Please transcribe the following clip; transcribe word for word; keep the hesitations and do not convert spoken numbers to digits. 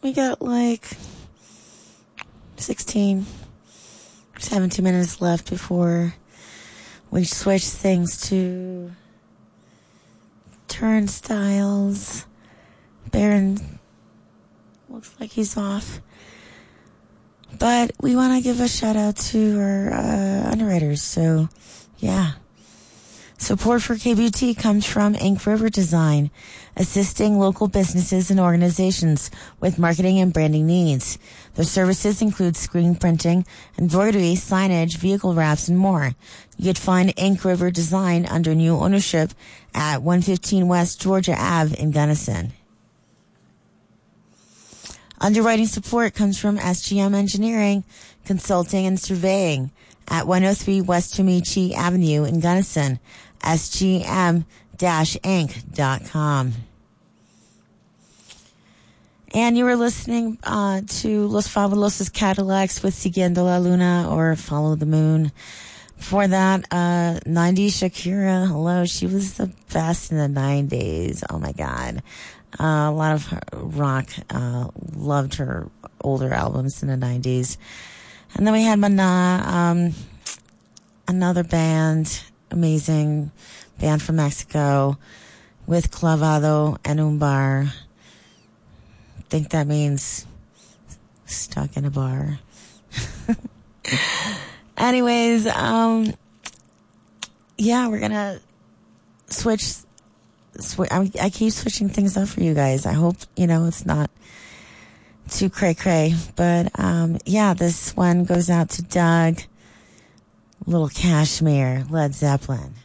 we got like sixteen, seventeen minutes left before we switch things to turnstiles. Baron looks like he's off. But we want to give a shout out to our uh, underwriters. So, yeah. Support for K B T comes from Ink River Design, assisting local businesses and organizations with marketing and branding needs. Their services include screen printing, embroidery, signage, vehicle wraps, and more. You could find Ink River Design under new ownership at one fifteen West Georgia Avenue in Gunnison. Underwriting support comes from S G M Engineering, Consulting and Surveying at one oh three West Tomichi Avenue in Gunnison, S G M inc dot com. And you were listening uh, to Los Fabulosos Cadillacs with Siguiendo la Luna or Follow the Moon. Before that, uh, nineties Shakira. Hello, she was the best in the nineties. Oh my God. Uh, a lot of her rock, uh, loved her older albums in the nineties. And then we had Maná, um, another band, amazing band from Mexico with Clavado and Umbar. I think that means stuck in a bar. Anyways, um, yeah, we're gonna switch. Sw- I, I keep switching things up for you guys. I hope, you know, it's not too cray cray. But, um, yeah, this one goes out to Doug. Little Cashmere, Led Zeppelin.